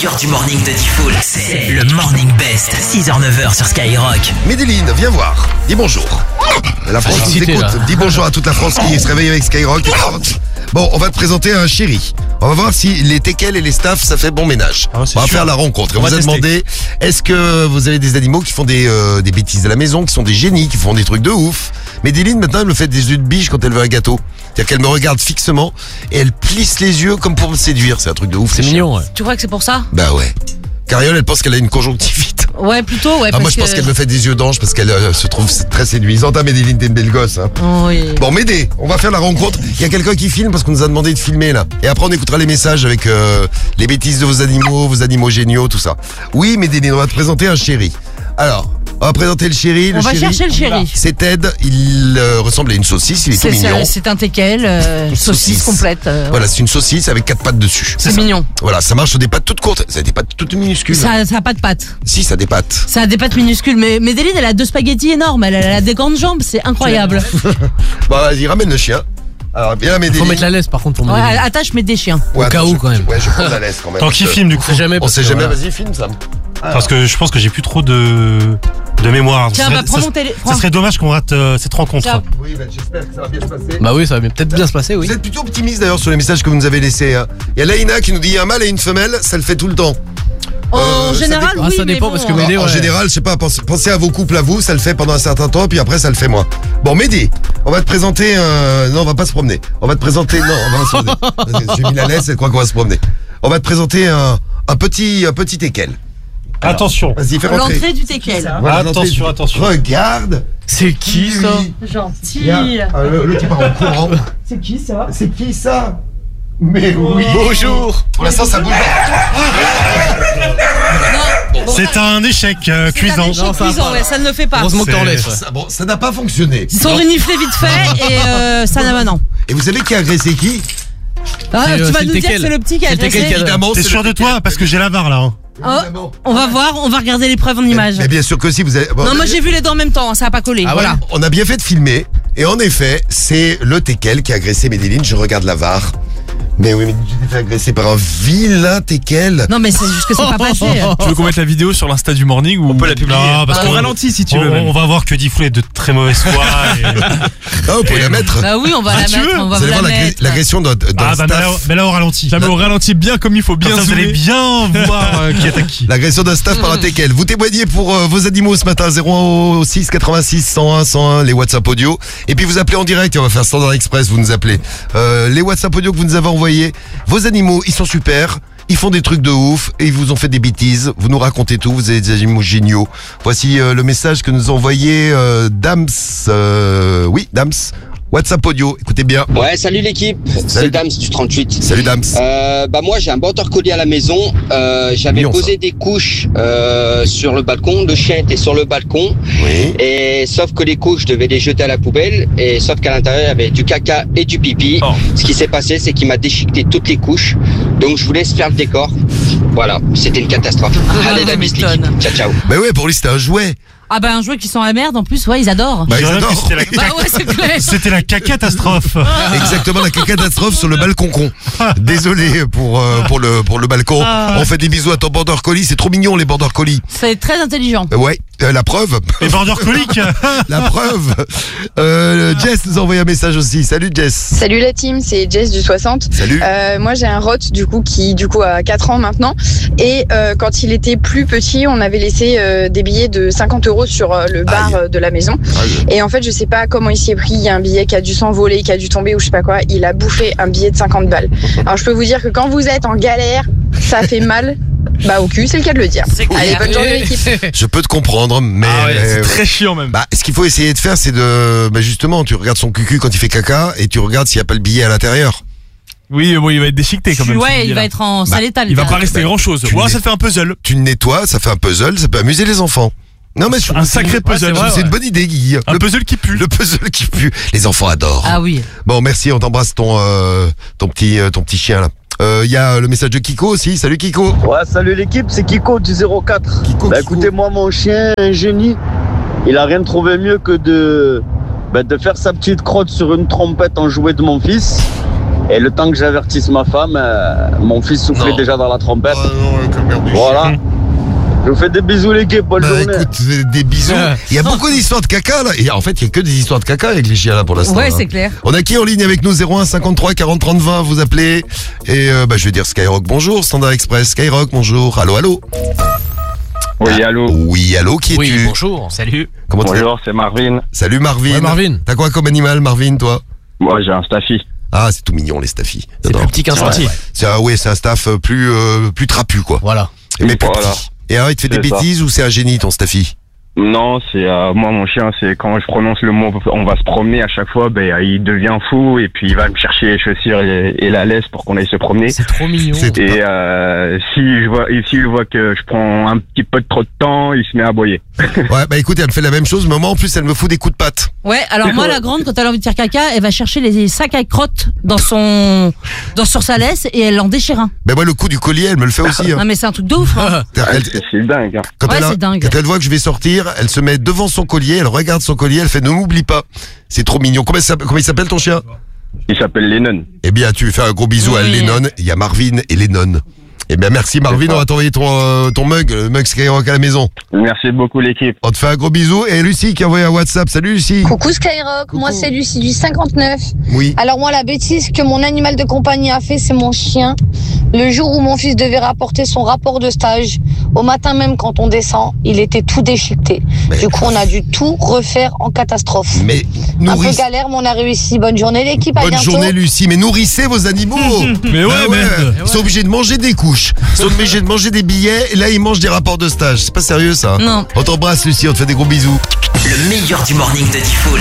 meilleur du morning de Diffoul, c'est le Morning Best, 6h-9h sur Skyrock. Médéline, viens voir. Dis bonjour. La France nous excité, écoute. là. Dis bonjour à toute la France qui se réveille avec Skyrock. Bon, on va te présenter un chéri. On va voir si les teckels et les staffs, ça fait bon ménage. Ah, c'est on va sûr. faire la rencontre. Et On on va vous a tester. demandé, est-ce que vous avez des animaux qui font des bêtises à la maison, qui sont des génies, qui font des trucs de ouf. Médéline, maintenant, elle me fait des yeux de biche quand elle veut un gâteau. C'est-à-dire qu'elle me regarde fixement et elle plisse les yeux comme pour me séduire. C'est un truc de ouf. C'est mignon, ouais. Tu crois que c'est pour ça? Bah ouais. Cariole, elle pense qu'elle a une conjonctivite. Ouais, plutôt, ouais. Ah, moi, parce je pense que- qu'elle me fait des yeux d'ange parce qu'elle se trouve très séduisante. Ah, Médéline, t'es une belle gosse, hein. Oui. Bon, Médé, on va faire la rencontre. Il y a quelqu'un qui filme parce qu'on nous a demandé de filmer là. Et après, on écoutera les messages avec les bêtises de vos animaux géniaux, tout ça. Oui, Médéline, on va te présenter un chéri. Alors, on va présenter le chéri. On va chercher le chéri. C'est Ted. Il ressemble à une saucisse. Il est tout mignon. C'est un teckel, Saucisse. saucisse complète. Voilà, c'est une saucisse avec 4 pattes dessus. C'est mignon. Voilà, ça marche sur des pattes toutes courtes. Ça a des pattes toutes minuscules. Ça a pas de pattes. Si, ça a des pattes. Ça a des pattes minuscules. Mais Médéline, elle a 2 spaghettis énormes. Elle a des grandes jambes. C'est incroyable. Bon, vas-y, ramène le chien. Alors, bien, Médéline. Faut mettre la laisse par contre pour Ouais, Médéline. attache, mets des chiens. Ouais, au cas attends, où, je- quand même. Ouais, je prends la laisse quand même. Tant qu'il filme du On coup. sait jamais. On parce sait que, jamais, voilà. vas-y, filme ça. Parce que je pense que j'ai plus trop de mémoire. Tiens, Ça- bah, prends ça- mon télé. Ça serait dommage qu'on rate cette rencontre. Tiens. Oui, bah, j'espère que ça va bien se passer. Bah oui, ça va peut-être bien se passer, oui. Vous êtes plutôt optimiste d'ailleurs sur les messages que vous nous avez laissés. Hein. Il y a Laïna qui nous dit un mâle et une femelle, ça le fait tout le temps. En ça général, dépend. Ah, oui, ça mais dépend bon, parce que En, Médé, en ouais. général, je sais pas, pensez à vos couples à vous, ça le fait pendant un certain temps, puis après ça le fait moins. Bon, Mehdi, on va te présenter un... Non, on va pas se promener. On va te présenter... Non, on va se promener. J'ai mis la laisse, elle croit qu'on va se promener. On va te présenter un petit teckel. Attention. Vas-y, fais rentrer. L'entrée du teckel. Voilà, Attention, l'entrée. attention. Regarde. C'est qui ça? Gentil. Il y a- le type part en courant. C'est qui ça? C'est qui ça? Mais oui. Bonjour. Pour l'instant, ça bouge. C'est un échec cuisant. Non, ça va Cuisant, pas. ouais, ça ne le fait pas. Heureusement que t'en C'est- laisses. Ouais. Bon, ça n'a pas fonctionné. Ils sont reniflés vite fait et ça n'a pas non. Et vous savez qui a agressé qui? Ah, C'est, tu vas c'est nous le dire que teckel. c'est le petit qui a C'est le teckel agressé. qui a- Évidemment, T'es c'est sûr le de toi? Parce que j'ai la barre là. Hein. Évidemment. On va voir, on va regarder l'épreuve en image. Mais bien sûr que si, vous avez... bon, Non, on a moi bien- j'ai vu les deux en même temps, ça a pas collé. Ah, voilà. On a bien fait de filmer. Et en effet, c'est le teckel qui a agressé Médéline. Je regarde la VAR. Mais oui, mais tu t'es fait agresser par un vilain teckel. Non, mais c'est juste que c'est pas passé. Tu veux qu'on mette la vidéo sur l'Insta du Morning ou On peut la publier. Non, parce on qu'on ralentit si tu veux. on va voir que Diffoul est de très mauvaise foi. et- Ah, vous pouvez la mettre. Bah oui, on va la tu mettre, veux on va Vous vous allez la voir mettre. l'agression d'un Ah bah staff. mais là on ralentit. Jamais on ralentit bien comme il faut, Comme bien ça, vous allez zoomer. bien voir qui est à qui. L'agression d'un staff par un teckel. Vous témoignez pour vos animaux ce matin, 06 86 101 101, les WhatsApp audio. Et puis vous appelez en direct, et on va faire Standard Express, vous nous appelez. Les WhatsApp audio que vous nous avez envoyés. Vos animaux, ils sont super. Ils font des trucs de ouf et ils vous ont fait des bêtises. Vous nous racontez tout, vous avez des animaux géniaux. Voici le message que nous a envoyé Dams. Oui, Dams. WhatsApp audio, écoutez bien. Ouais, salut l'équipe, Salut. c'est Dams du 38. Salut Dams. Bah moi j'ai un border collie à la maison. J'avais Mignon, posé des couches sur le balcon. Le chien était sur le balcon Oui. et sauf que les couches je devais les jeter à la poubelle et sauf qu'à l'intérieur il y avait du caca et du pipi. Oh. Ce qui s'est passé c'est qu'il m'a déchiqueté toutes les couches. Donc je vous laisse faire le décor. Voilà, c'était une catastrophe. Allez la bis l'équipe. m'étonnes. Ciao ciao. Mais ouais, pour lui c'était un jouet. Ah bah un jouet qui sent la merde, en plus, ouais, ils adorent. Bah, Je ils dirais même que adorent. c'était la Bah ouais, c'est clair. C'était la cacatastrophe. Exactement, la catastrophe sur le balcon. Désolé pour le balcon. On fait des bisous à ton border collie, c'est trop mignon les border collie. C'est très intelligent. Ouais, la preuve. Les border coliques. La preuve. Jess nous a envoyé un message aussi. Salut Jess. Salut la team, c'est Jess du 60. Salut. Moi j'ai un rot qui a 4 ans maintenant et quand il était plus petit on avait laissé des billets de 50 € sur le bar de la maison et en fait je sais pas comment il s'y est pris, il y a un billet qui a dû s'envoler, qui a dû tomber ou je sais pas quoi, il a bouffé un billet de 50 balles. Alors je peux vous dire que quand vous êtes en galère ça fait mal au cul, c'est le cas de le dire. C'est clair. Allez, bonne journée l'équipe. Je peux te comprendre, mais Ah ouais, c'est très chiant même. ce qu'il faut essayer de faire, c'est de justement, tu regardes son cucu quand il fait caca et tu regardes s'il n'y a pas le billet à l'intérieur. Oui, bon, il va être déchiqueté quand même. ce Ouais, il billet-là. va être en sale état. Il va pas rester grand chose. tu Ouais, l'es. ça te fait un puzzle. Tu le nettoies, ça fait un puzzle, ça peut amuser les enfants. Non mais Un sacré puzzle. c'est une bonne idée, Guy. Un puzzle qui pue. Le puzzle qui pue. Les enfants adorent. Ah oui. Bon, merci, on t'embrasse ton petit chien là. Il y a le message de Kiko aussi. Salut Kiko. Ouais, salut l'équipe, c'est Kiko du 04. Kiko. Écoutez, moi, mon chien, un génie, il a rien trouvé mieux que de faire sa petite crotte sur une trompette en jouet de mon fils. Et le temps que j'avertisse ma femme, mon fils soufflait Non. déjà dans la trompette. Oh non, quel merde du Voilà. Je vous fais des bisous l'équipe, bonne Bah journée. écoute, des bisous. Il y a beaucoup d'histoires de caca là. Et en fait, il y a que des histoires de caca avec les chiens là pour l'instant. Ouais, hein. c'est clair. On a qui en ligne avec nous? 01 53 40 30 20, vous appelez. Et je vais dire Skyrock bonjour, Standard Express, Skyrock bonjour. Allô, allô. Oui, allô. Oui, allô, qui Oui, es-tu? bonjour, salut. Comment tu Bonjour, c'est Marvin. Salut Marvin. Ouais, Marvin. T'as quoi comme animal Marvin toi? Moi, j'ai un staffy. Ah, c'est tout mignon les staffies. C'est J'adore. plus petit qu'un sportif. C'est c'est un staff plus trapu quoi. Voilà. Mais plus Voilà. petit. Et alors, il te fait des C'est ça. bêtises ou c'est un génie ton staffy? Non, c'est moi mon chien, c'est quand je prononce le mot on va se promener à chaque fois, il devient fou et puis il va me chercher les chaussures et la laisse pour qu'on aille se promener. C'est trop mignon. C'est- Et s'il voit que je prends un petit peu trop de temps, il se met à aboyer. Ouais, bah écoute, elle me fait la même chose, mais moi en plus elle me fout des coups de patte. Ouais, alors moi, la grande, quand elle a envie de faire caca, elle va chercher les sacs à crottes sur sa laisse et elle en déchire un. Ben moi le coup du collier, elle me le fait aussi. Hein. Non, mais c'est un truc de ouf. Hein. C'est-à-dire qu'elle- C'est dingue. Hein. Quand, Ouais, elle c'est dingue. quand elle voit que je vais sortir, elle se met devant son collier, elle regarde son collier, elle fait ne m'oublie pas. C'est trop mignon. Comment il s'appelle ton chien? Il s'appelle Lennon. Eh bien, tu fais un gros bisou à Oui. Lennon. Il y a Marvin et Lennon. Eh bien, merci Marvin, ça. on va t'envoyer ton mug, le mug Skyrock à la maison. Merci beaucoup l'équipe. On te fait un gros bisou. Et Lucie qui a envoyé un WhatsApp. Salut Lucie. Coucou Skyrock, moi c'est Lucie du 59. Oui. Alors moi la bêtise que mon animal de compagnie a fait, c'est mon chien. Le jour où mon fils devait rapporter son rapport de stage, au matin même quand on descend, il était tout déchiqueté. Mais- Du coup on a dû tout refaire en catastrophe. Mais Un peu nourrissez. galère mais on a réussi. Bonne journée l'équipe, à Bonne bientôt. journée Lucie, mais nourrissez vos animaux. Mais ouais, Bah merde. Ils sont obligés de manger des couches. Ils sont obligés de manger des billets. Et là, ils mangent des rapports de stage. C'est pas sérieux ça. Non. On t'embrasse Lucie, on te fait des gros bisous. Le meilleur du morning de Diffoul.